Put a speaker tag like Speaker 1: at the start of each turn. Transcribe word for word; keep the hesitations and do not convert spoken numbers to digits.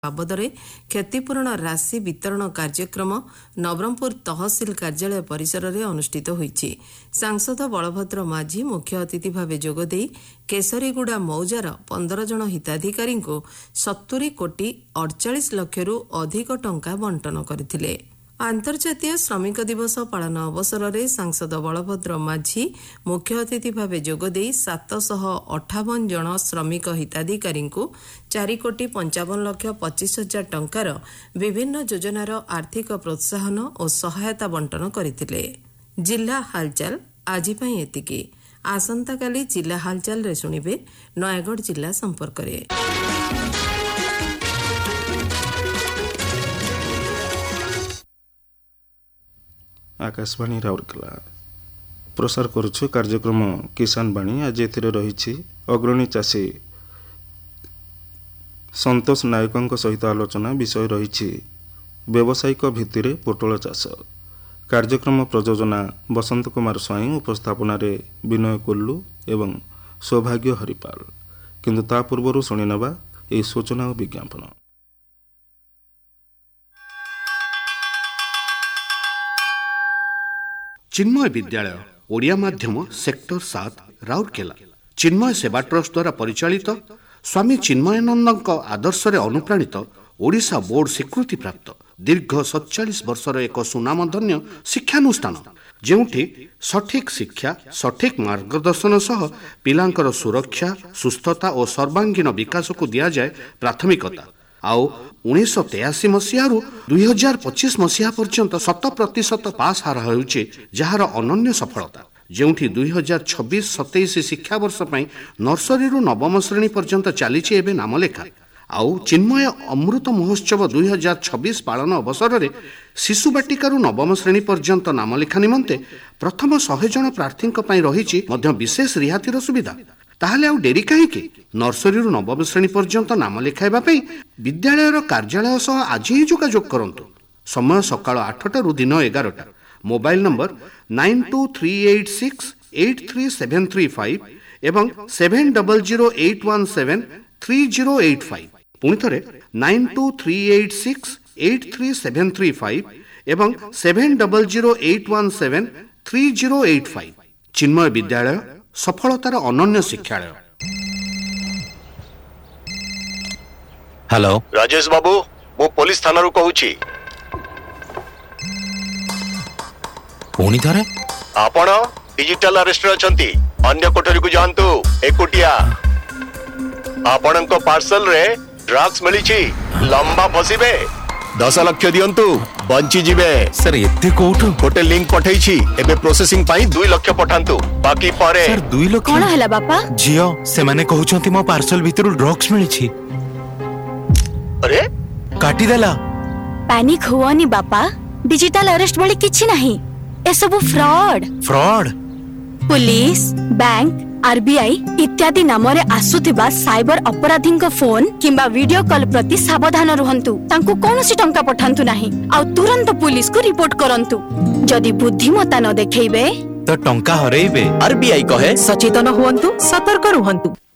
Speaker 1: बाबदरे क्षतिपूरण राशि वितरण कार्यक्रम नवरंगपुर तहसिल कार्यालय परिसर में अनुष्ठित होईछि। सांसद बलभद्र माझी मुख्य अतिथि भाव जोगदे केसरीगुड़ा मौजार पंदर जन हिताधिकारी को सत्तरी कोटी अड़चाश लक्ष अधिक टंका बंटन करथिले। आंतर्जातीय श्रमिक दिवस पालन अवसर में सांसद बलभद्र माझी मुख्य अतिथि भाव जोगदे सातशह अठावन जन श्रमिक हिताधिकारी को चार कोटी पंचावन लक्ष पच्चीस हजार टंकार विभिन्न योजनार आर्थिक प्रोत्साहन और सहायता बंटन करथिले। जिला हालचाल आज एतिकी। आसंताकाली जिला हालचाल रे सुनिबे नयागढ़ जिला संपर्क रे।
Speaker 2: आकाशवाणी राउरकेला प्रसार करुछु कार्यक्रम किसान बाणी। आज एथिरे रहिछि अग्रणी चाषी संतोष नायकों सहित आलोचना। विषय रहिछि व्यावसायिक भित्तिरे पोटल चाष। कार्यक्रम प्रयोजना बसंत कुमार स्वाई, उपस्थापन विनय कुल्लू एवं सौभाग्य हरिपाल। किंतु ता पूर्व शुणिनवा ए सूचना और विज्ञापन।
Speaker 3: चिन्मय विद्यालय ओडिया माध्यम सेक्टर सात राउरकेला चिन्मय सेवा ट्रस्ट द्वारा परिचालित स्वामी चिन्मयानंद आदर्श अनुप्राणित ओडिशा बोर्ड स्वीकृति प्राप्त दीर्घ सैंतालीस वर्षर एक सुनामधन्य शिक्षानुष्ठान जेउठी सठिक शिक्षा सठिक मार्गदर्शन सह पिलांकर सुरक्षा सुस्थता और सर्वांगीण विकास को दिया जाए प्राथमिकता। आउ उन्नीस तेयासी मसीह दुई हजार पच्चीस मसीहा पर्यंत शत प्रतिशत पास हार होउछि जहार अनन्य सफलता जेउठी दुई हजार छब्बीस सतैश शिक्षा वर्ष पई नर्सरी रु नवम श्रेणी पर्यंत चलीछि एबे नामलेखा। आउ चिन्मय अमृत महोत्सव दुई हजार छब्बीस पालन अवसर में शिशु बाटिका नवम श्रेणी पर्यंत नामलेखा निमंते प्रथम सौ जन प्रार्थी रही विशेष रिहातिर सुविधा। ताहले आउ डेरी कहीं नर्सरी रु नवम श्रेणी पर्यंत नाम लिखाइबा पई विद्यालयर कार्यालय सह आज ही जोगाजोग करंतु। समय सकाळ आठटा रु दिन एगारटा। Mobile number nine to three eight six eight three seven three five एवं seven double zero eight one seven three zero eight five. पुणी थरे nine to three eight six eight three seven three five एवं seven double zero eight one seven three zero eight five. चिन्मय विद्यालय सफलतार अनन्य शिक्षालय।
Speaker 4: Hello
Speaker 5: Rajesh बाबू, मु police थाना कहूची।
Speaker 4: पुणी थरे
Speaker 5: आपण डिजिटल अरेस्ट अछंती। अन्य कोठरी को जानतु एकुटिया। आपणक पार्सल रे ड्रग्स मिलिछि। लंबा फसिबे। दस लाख दियंतु बंची जिबे।
Speaker 4: सर एते कोठु
Speaker 5: गोटे लिंक पठैछि। एबे प्रोसेसिंग पाई दो लाख पठांतु। बाकी पारे
Speaker 4: सर दो लाख
Speaker 6: कोन हला बापा?
Speaker 4: जियो से माने कहउछंती मो पार्सल भितरु ड्रग्स मिलिछि।
Speaker 5: अरे
Speaker 4: काटी देला।
Speaker 6: पैनिक हुआनी बापा। डिजिटल अरेस्ट वाली किछि नहीं। ए सब fraud
Speaker 4: fraud
Speaker 6: police bank RBI इत्यादि नाम रे आसुथिबा साइबर अपराधी फोन किंबा वीडियो कॉल प्रति सावधान रहंतु। तांको कोनोसी टंका पठांतु नाही आ तुरंत पुलिस को रिपोर्ट करंतु। जदि बुद्धिमत्ता न देखैबे
Speaker 4: तो टंका हरैबे।
Speaker 7: आरबीआई कहे
Speaker 6: सचेतन हुअंतु, सतर्क रहंतु।